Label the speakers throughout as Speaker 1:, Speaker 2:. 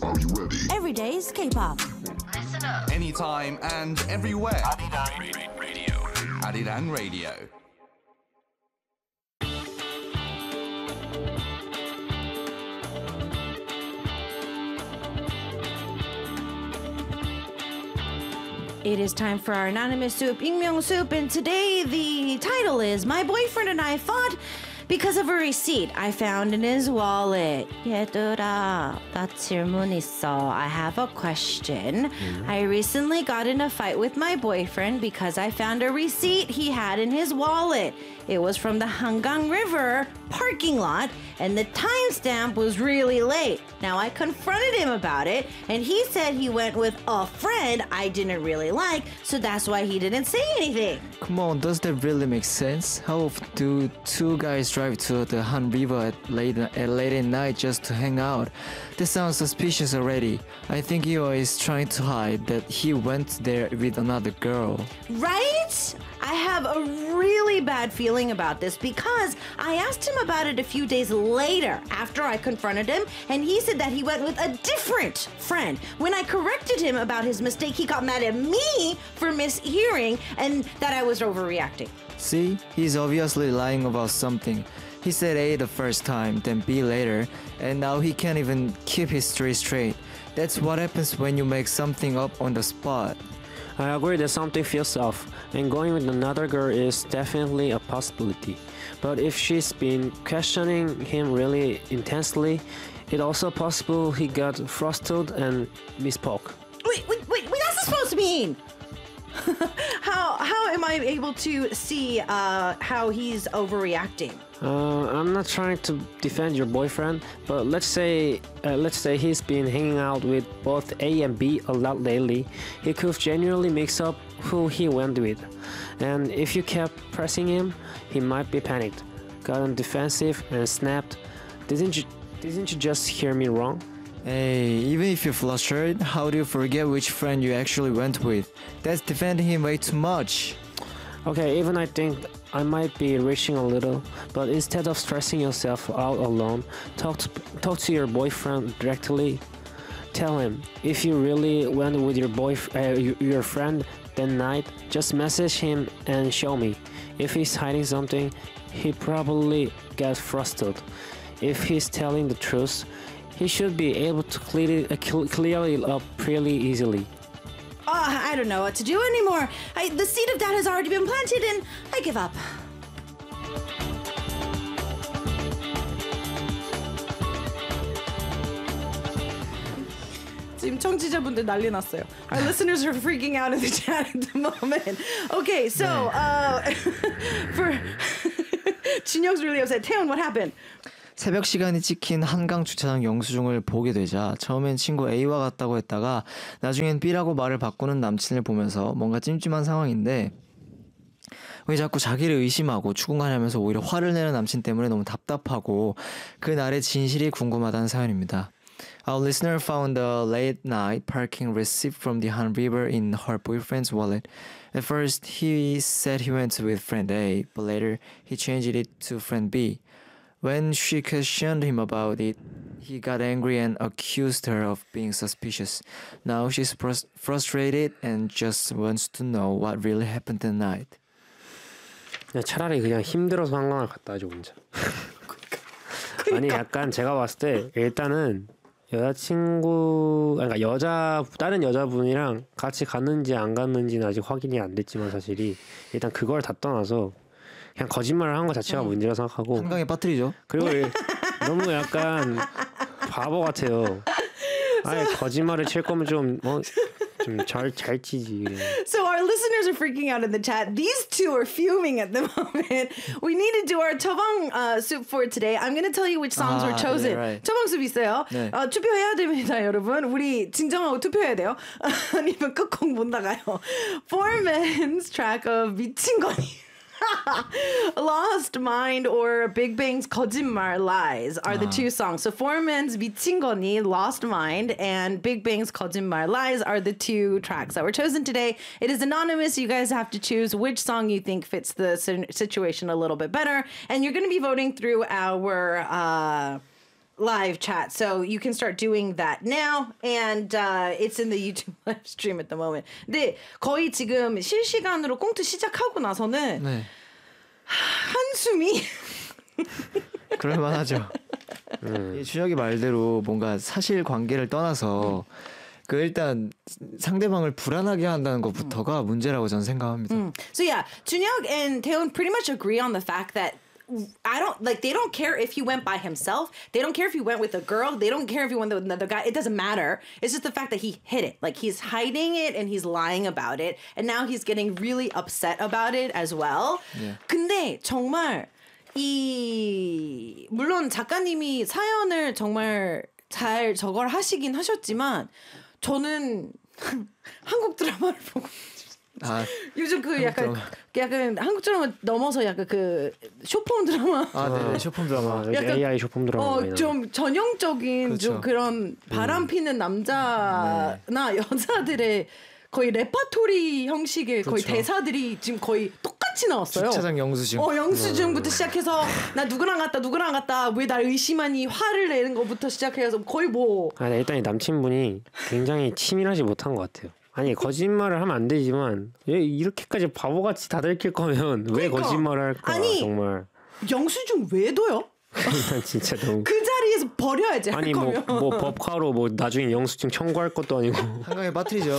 Speaker 1: Are you ready?
Speaker 2: Every day's K-pop.
Speaker 3: Listen up.
Speaker 4: Anytime and everywhere.
Speaker 3: Radio.
Speaker 4: Arirang Radio.
Speaker 2: It is time for our anonymous soup, 익명 soup, and today the title is My Boyfriend and I Fought Because of a Receipt I Found in His Wallet. 얘들아, 나 질문 있어. I have a question. I recently got in a fight with my boyfriend because I found a receipt he had in his wallet. It was from the Hangang River parking lot, and the timestamp was really late. Now, I confronted him about it, and he said he went with a friend I didn't really like, so that's why he didn't say anything.
Speaker 5: Come on, does that really make sense? How often do two guys drive to the Han River at late at night just to hang out? That sounds suspicious already. I think he is trying to hide that he went there with another girl.
Speaker 2: Right? I have a really bad feeling about this because I asked him about it a few days later after I confronted him, and he said that he went with a different friend. When I corrected him about his mistake, he got mad at me for mishearing and that I was overreacting.
Speaker 5: See, he's obviously lying about something. He said A the first time, then B later, and now he can't even keep his story straight. That's what happens when you make something up on the spot.
Speaker 6: I agree that something feels off, and going with another girl is definitely a possibility. But if she's been questioning him really intensely, it's also possible he got frustrated and misspoke.
Speaker 2: Wait, what's this supposed to mean? How am I able to see how he's overreacting?
Speaker 6: I'm not trying to defend your boyfriend, but let's say he's been hanging out with both A and B a lot lately. He could genuinely mix up who he went with, and if you kept pressing him, he might be panicked, got on defensive, and snapped. Didn't you just hear me wrong?
Speaker 5: Hey, even if you're flustered, how do you forget which friend you actually went with? That's defending him way too much.
Speaker 6: Okay, even I think I might be reaching a little, but instead of stressing yourself out alone, talk to your boyfriend directly. Tell him if you really went with your friend that night. Just message him and show me. If he's hiding something, he probably got frustrated. If he's telling the truth, he should be able to clear it up pretty easily.
Speaker 2: I don't know what to do anymore. The seed of doubt has already been planted and I give up. 지금 청취자분들 난리 났어요. Our listeners are freaking out in the chat at the moment. Okay, so for 진영's really upset. 태연, what happened?
Speaker 5: 새벽 시간이 찍힌 한강 주차장 영수증을 보게 되자 처음엔 친구 A와 같다고 했다가 나중엔 B라고 말을 바꾸는 남친을 보면서 뭔가 찜찜한 상황인데 왜 자꾸 자기를 의심하고 추궁하냐면서 오히려 화를 내는 남친 때문에 너무 답답하고 그날의 진실이 궁금하다는 사연입니다. Our listener found a late night parking receipt from the Han River in her boyfriend's wallet. At first, he said he went with friend A, but later he changed it to friend B. When she questioned him about it, he got angry and accused her of being suspicious. Now she's frustrated and just wants to know what really happened that night.
Speaker 6: 차라리 그냥 힘들어서 한강을 갔다 와줘 혼자. 아니 약간 제가 봤을 때 일단은 여자친구 그러니까 다른 여자분이랑 같이 갔는지 안 갔는지는 아직 확인이 안 됐지만 사실이 일단 그걸 다 떠나서 그냥 거짓말을 한 것 자체가 문제라 생각하고
Speaker 5: 한강에 빠뜨리죠.
Speaker 6: 그리고 너무 약간 바보 같아요. 아니 거짓말을 칠 거면 좀 잘 치지.
Speaker 2: So our listeners are freaking out in the chat. These two are fuming at the moment. We need to do our 처방 soup for today. I'm going to tell you which songs were chosen.
Speaker 5: 네, right.
Speaker 2: 처방 soup 있어요.
Speaker 5: 네.
Speaker 2: 투표해야 됩니다, 여러분. 우리 진정하고 투표해야 돼요. 아니면 끝곡 못 나가요. Foreman's track of 미친 거니. Lost Mind or Big Bang's 거짓말 Lies are the two songs. So Foreman's 미친 거니, Lost Mind, and Big Bang's 거짓말 Lies are the two tracks that were chosen today. It is anonymous. You guys have to choose which song you think fits the situation a little bit better. And you're going to be voting through our live chat. So you can start doing that now. And it's in the YouTube live stream at the moment. 근데 거의 지금 실시간으로 꽁트 시작하고 나서는
Speaker 5: 네.
Speaker 2: 한숨이
Speaker 5: 그럴만하죠. 이 준혁이 말대로 뭔가 사실 관계를 떠나서 그 일단 상대방을 불안하게 한다는 것부터가 문제라고 저는 생각합니다.
Speaker 2: So yeah, Junhyuk and Taeyeon pretty much agree on the fact that they don't care if he went by himself. They don't care if he went with a girl. They don't care if he went with another guy. It doesn't matter. It's just the fact that he hid it. Like he's hiding it and he's lying about it. And now he's getting really upset about it as well.
Speaker 5: Yeah.
Speaker 2: 근데 정말 물론 작가님이 사연을 정말 잘 저걸 하시긴 하셨지만 저는 한국 드라마를 보고
Speaker 5: 아,
Speaker 2: 요즘 그 약간 한국 드라마 넘어서 약간 그 쇼폼 드라마
Speaker 5: 네, 쇼폼 드라마.
Speaker 6: 약간 AI 쇼폼 드라마
Speaker 2: 좀 전형적인
Speaker 5: 그렇죠.
Speaker 2: 좀 그런 바람 피는 남자나 여자들의 거의 레파토리 형식의 거의
Speaker 5: 그렇죠.
Speaker 2: 대사들이 지금 거의 똑같이 나왔어요.
Speaker 5: 주차장 영수증.
Speaker 2: 영수증부터 시작해서 나 누구랑 갔다 왜 날 의심하니 화를 내는 것부터 시작해서 거의 뭐
Speaker 6: 일단 이 남친분이 굉장히 치밀하지 못한 것 같아요. 아니 거짓말을 하면 안 되지만 왜 이렇게까지 바보같이 다 들킬 거면 왜
Speaker 2: 그러니까.
Speaker 6: 거짓말을 할까
Speaker 2: 아니,
Speaker 6: 정말
Speaker 2: 영수증 왜 둬요?
Speaker 6: 난 진짜 너무
Speaker 2: 그 자리에서 버려야지 할
Speaker 6: 아니
Speaker 2: 거면.
Speaker 6: 뭐 법카로 뭐 나중에 영수증 청구할 것도 아니고
Speaker 5: 한강에 빠뜨리죠.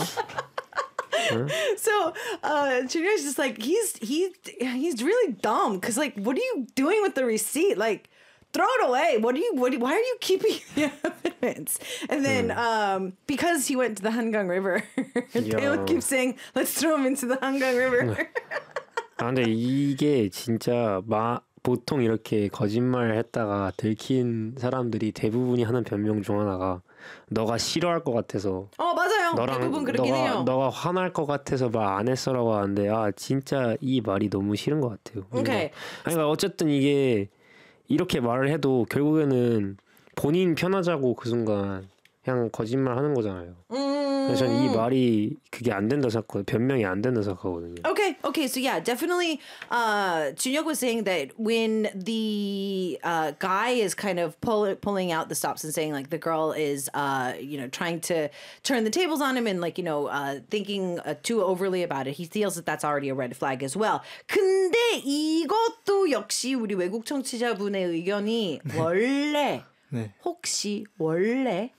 Speaker 2: So Junior's just like he's really dumb because like what are you doing with the receipt? Like throw it away. Why are you keeping the evidence? And then because he went to the Hangang River, Taeyeon keeps saying let's throw him into the Hangang River.
Speaker 6: 근데 이게 진짜 보통 이렇게 거짓말 했다가 들킨 사람들이 대부분이 하는 변명 중 하나가 너가 싫어할 것 같아서
Speaker 2: 맞아요. 대부분 그렇긴 해요.
Speaker 6: 너가 화날 것 같아서 말 안 했어라고 하는데 진짜 이 말이 너무 싫은 것 같아요.
Speaker 2: 오케이.
Speaker 6: 그러니까 어쨌든 이게 이렇게 말을 해도 결국에는 본인 편하자고 그 순간 그냥 거짓말 하는 거잖아요. 그래서 저는 이 말이 그게 안 된다 생각하거든요. 변명이 안 된다 생각하거든요.
Speaker 2: Okay, so yeah, definitely Junhyuk was saying that when the guy is kind of pulling out the stops and saying like the girl is trying to turn the tables on him and like thinking too overly about it, he feels that that's already a red flag as well. 근데 이것도 역시 우리 외국 청취자분의 의견이 원래
Speaker 5: 네.
Speaker 2: 혹시 원래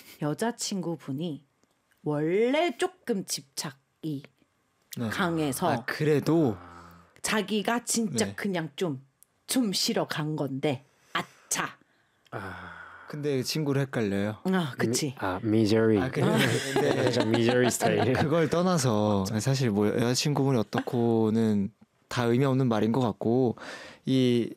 Speaker 2: 여자친구분이 원래 조금 집착이 강해서
Speaker 5: 그래도
Speaker 2: 자기가 진짜
Speaker 5: 네.
Speaker 2: 그냥 좀 쉬러 간 건데 아차.
Speaker 5: 근데 친구를 헷갈려요.
Speaker 2: 그치.
Speaker 6: 미저리.
Speaker 5: 근데
Speaker 6: 미저리 스타일.
Speaker 5: 그걸 떠나서 사실 뭐 여자친구분이 어떻고는 다 의미 없는 말인 것 같고 이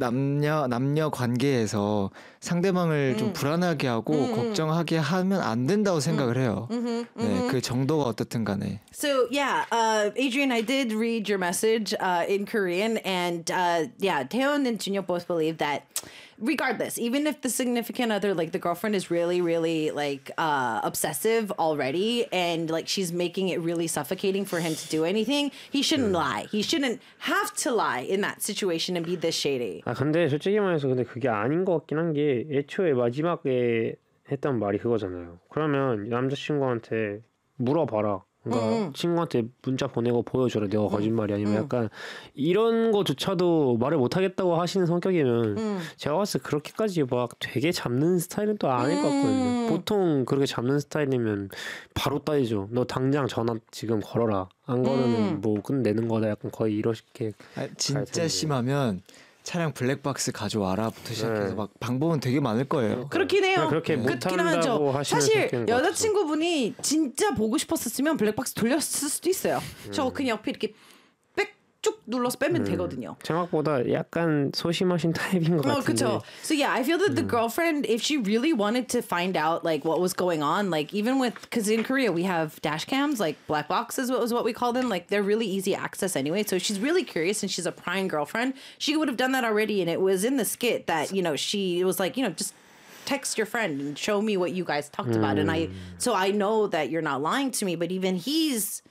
Speaker 5: 남녀 관계에서 상대방을 좀 불안하게 하고 걱정하게 하면 안 된다고 생각을 해요. 네, 그 정도가 어떻든 간에.
Speaker 2: So yeah, Adrian, I did read your message in Korean, and Taeyeon and Junhyuk both believe that regardless, even if the significant other, like the girlfriend, is really, really like obsessive already, and like she's making it really suffocating for him to do anything, he shouldn't lie. He shouldn't have to lie in that situation and be this shady.
Speaker 6: 근데 솔직히 말해서 근데 그게 아닌 것 같긴 한 게 애초에 마지막에 했던 말이 그거잖아요. 그러면 남자친구한테 물어봐라. 그러니까 친구한테 문자 보내고 보여줘라. 내가 거짓말이 아니면 약간 이런 거조차도 말을 못하겠다고 하시는 성격이면 제가 봤을 때 그렇게까지 막 되게 잡는 스타일은 또 아닐 것 같거든요. 보통 그렇게 잡는 스타일이면 바로 따지죠. 너 당장 전화 지금 걸어라. 안 걸으면 뭐 끝내는 거다. 약간 거의 이렇게
Speaker 5: 진짜 심하면 차량 블랙박스 가져와라부터 시작해서 막 방법은 되게 많을 거예요.
Speaker 2: 그렇긴 해요.
Speaker 6: 그렇게
Speaker 2: 그렇긴
Speaker 6: 못한다고
Speaker 2: 하죠.
Speaker 6: 하시는
Speaker 2: 사실
Speaker 6: 성격인 것 같아요.
Speaker 2: 여자친구분이 진짜 보고 싶었었으면 블랙박스 돌렸을 수도 있어요. 저 그냥 옆에 이렇게 쭉 눌러서 빼면 되거든요.
Speaker 6: 생각보다 약간 소심하신 타입인 것 같은데.
Speaker 2: 그쵸. So yeah, I feel that the girlfriend, if she really wanted to find out like what was going on, like even with, because in Korea we have dash cams, like black boxes was what we call them, like they're really easy access anyway. So if she's really curious and she's a prying girlfriend, she would have done that already. And it was in the skit that she was like, just text your friend and show me what you guys talked about. And I know that you're not lying to me, but even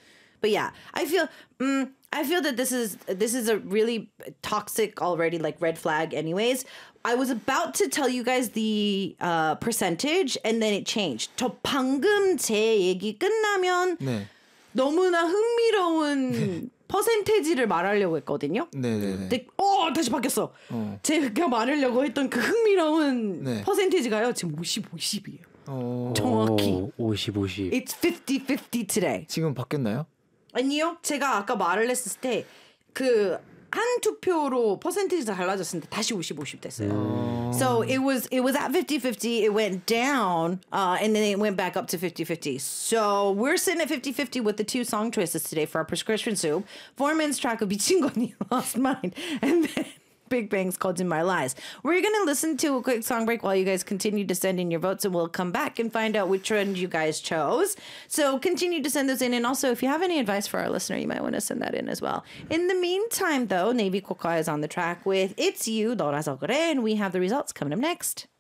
Speaker 2: But yeah, I feel that this is a really toxic already, like red flag anyways. I was about to tell you guys the percentage and then it changed. 저 방금 제 얘기 끝나면
Speaker 5: 네.
Speaker 2: 너무나 흥미로운 퍼센테이지를 말하려고 했거든요.
Speaker 5: 네네네.
Speaker 2: 근데 다시 바뀌었어. 제가 말하려고 했던 그 흥미로운
Speaker 5: 네.
Speaker 2: 퍼센테이지가요. 지금 50-50이에요. 정확히.
Speaker 6: 50-50.
Speaker 2: It's 50-50 today.
Speaker 5: 지금 바뀌었나요?
Speaker 2: 아니요. 제가 아까 말을 했을 때 그 한 투표로 퍼센테이지가 달라졌는데 다시 50-50 됐어요. So it was at 50-50. It went down and then it went back up to 50-50. So we're sitting at 50-50 with the two song choices today for our prescription soup. Foreman's track of 미친 거니 Lost Mind and then Big Bang's Called In My Lies. We're going to listen to a quick song break while you guys continue to send in your votes, and we'll come back and find out which one you guys chose. So continue to send those in, and also if you have any advice for our listener, you might want to send that in as well. In the meantime, though, Navy Koka is on the track with It's You, 너라서 그래, and we have the results coming up next.